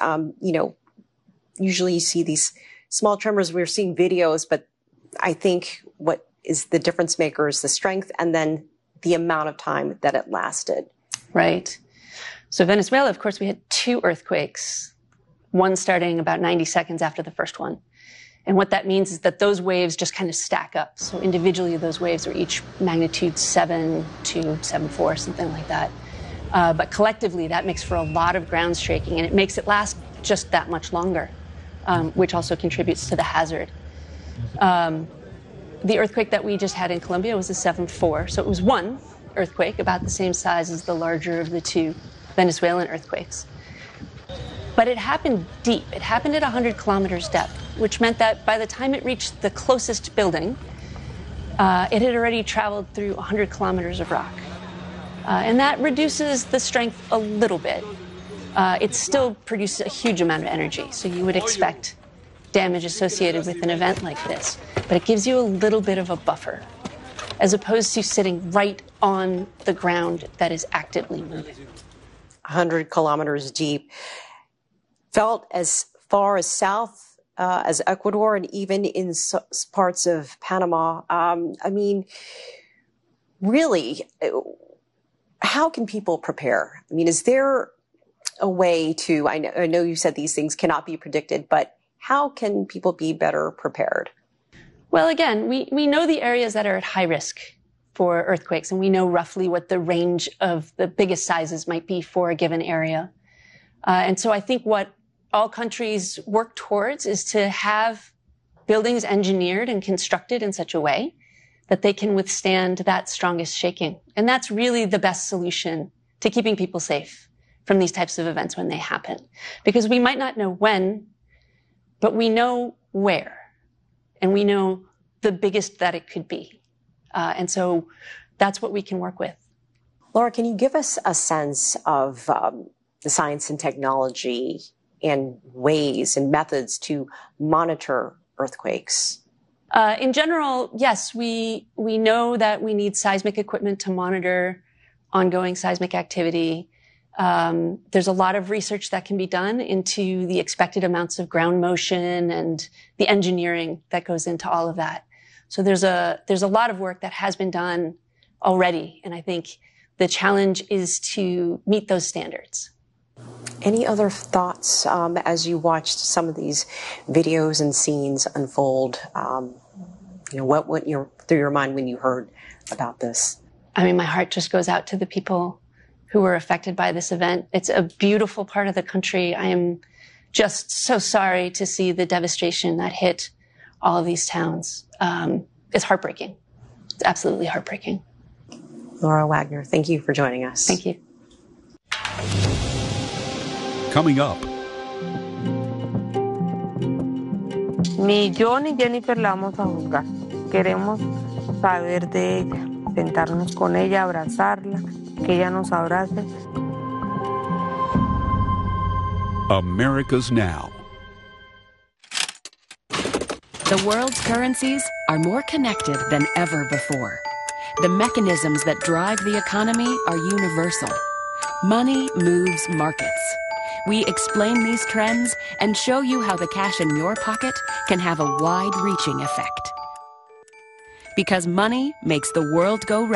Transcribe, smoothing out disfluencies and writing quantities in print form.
Usually you see these small tremors. We're seeing videos, but I think what is the difference maker is the strength and then the amount of time that it lasted. Right. So Venezuela, of course, we had 2 earthquakes, one starting about 90 seconds after the first one. And what that means is that those waves just kind of stack up. So individually, those waves are each magnitude 7 to 7.4, something like that. But collectively, that makes for a lot of ground shaking, and it makes it last just that much longer, which also contributes to the hazard. The earthquake that we just had in Colombia was a 7.4, so it was one earthquake, about the same size as the larger of the 2 Venezuelan earthquakes. But it happened deep. It happened at 100 kilometers depth, which meant that by the time it reached the closest building, it had already traveled through 100 kilometers of rock. And that reduces the strength a little bit. It still produces a huge amount of energy, so you would expect damage associated with an event like this. But it gives you a little bit of a buffer, as opposed to sitting right on the ground that is actively moving. 100 kilometers deep. Felt as far as south as Ecuador and even in parts of Panama. Really, how can people prepare? Is there a way to, I know you said these things cannot be predicted, but how can people be better prepared? Well, again, we know the areas that are at high risk for earthquakes, and we know roughly what the range of the biggest sizes might be for a given area. And so I think what all countries work towards is to have buildings engineered and constructed in such a way that they can withstand that strongest shaking. And that's really the best solution to keeping people safe from these types of events when they happen. Because we might not know when, but we know where. And we know the biggest that it could be. And so that's what we can work with. Laura, can you give us a sense of the science and technology and ways and methods to monitor earthquakes? In general, yes, we know that we need seismic equipment to monitor ongoing seismic activity. There's a lot of research that can be done into the expected amounts of ground motion and the engineering that goes into all of that. So there's a lot of work that has been done already, and I think the challenge is to meet those standards. Any other thoughts as you watched some of these videos and scenes unfold? What went through your mind when you heard about this? My heart just goes out to the people who were affected by this event. It's a beautiful part of the country. I am just so sorry to see the devastation that hit all of these towns. It's heartbreaking. It's absolutely heartbreaking. Laura Wagner, thank you for joining us. Thank you. Coming up. Ni yo ni Jennifer la vamos a juzgar. Queremos saber de ella, sentarnos con ella, abrazarla, que ella nos abrace. America's Now. The world's currencies are more connected than ever before. The mechanisms that drive the economy are universal. Money moves markets. We explain these trends and show you how the cash in your pocket can have a wide-reaching effect. Because money makes the world go round.